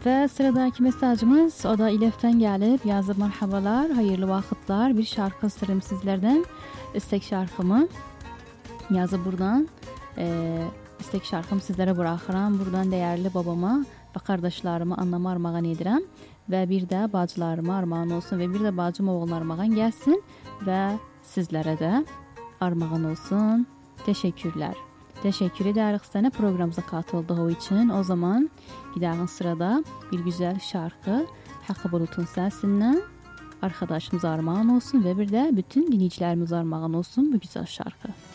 Ve sıradaki mesajımız o da İlef'ten gelip yazıp merhabalar, hayırlı vakitler, bir şarkı isterim sizlerden. İstek şarkımı yazıp buradan istek şarkımı sizlere bırakıram. Buradan değerli babama ve kardeşlerime anneme armağan edirəm. Ve bir de bacılarıma armağan olsun ve bir de bacım oğluna armağan gelsin ve sizlere de armağan olsun. Teşekkürler. Teşekkür ederiz sana programımıza katıldığı için. O zaman gidelim sırada bir güzel şarkı Hakkı Bulut'un sesinden arkadaşımız armağan olsun ve bir de bütün dinleyicilerimiz armağan olsun bu güzel şarkı.